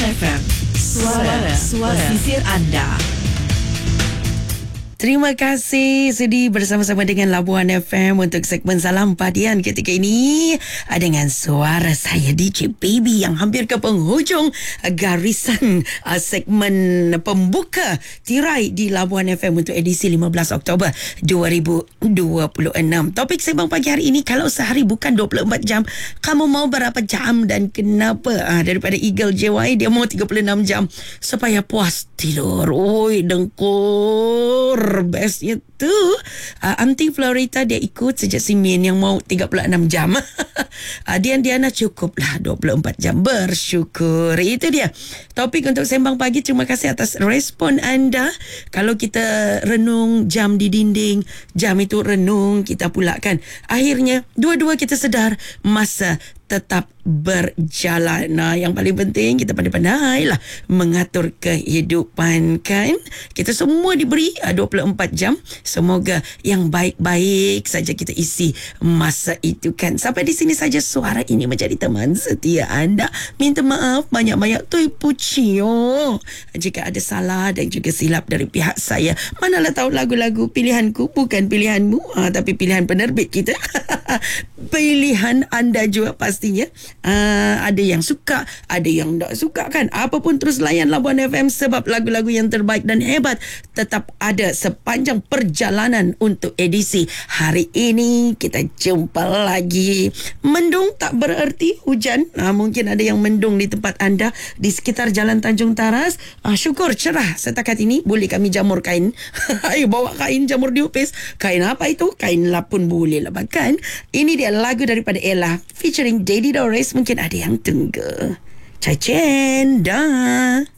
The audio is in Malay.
FM, suara pesisir anda. Terima kasih sudi bersama-sama dengan Labuan FM untuk segmen Salam Padian ketika ini dengan suara saya DJ Baby yang hampir ke penghujung garisan segmen pembuka tirai di Labuan FM untuk edisi 15 Oktober 2026. Topik sembang pagi hari ini, kalau sehari bukan 24 jam, kamu mau berapa jam dan kenapa? Daripada Eagle JY, dia mau 36 jam supaya puas tidur. Oi, dengkur. Bestnya tu Aunty Florita dia ikut sejak Simin yang mau 36 jam. Diana cukuplah 24 jam. Bersyukur. Itu dia topik untuk sembang pagi. Terima kasih atas respon anda. Kalau kita renung jam di dinding, jam itu renung kita pula kan. Akhirnya dua-dua kita sedar masa tetap berjalan. Yang paling penting kita pandai-pandai lah mengatur kehidupan kan. Kita semua diberi 24 jam. Semoga yang baik-baik saja kita isi masa itu kan. Sampai di sini saja suara ini menjadi teman setia anda. Minta maaf banyak-banyak Tui Pucio jika ada salah dan juga silap dari pihak saya. Manalah tahu lagu-lagu pilihanku bukan pilihanmu, tapi pilihan penerbit kita. Pilihan anda juga pastinya. Ada yang suka, ada yang tak suka kan. Apapun terus layan Labuan FM sebab lagu-lagu yang terbaik dan hebat tetap ada sepanjang perjalanan untuk edisi hari ini. Kita jumpa lagi. Mendung tak bererti hujan. Mungkin ada yang mendung di tempat anda di sekitar Jalan Tanjung Taras. Syukur cerah setakat ini. Boleh kami jamur kain. Ayo bawa kain jamur diupis. Kain apa itu? Kain lapun boleh lah bahkan. Ini dia lagu daripada Ella featuring Daddy Dores. Mungkin ada yang tunggu. Cai Chen dah.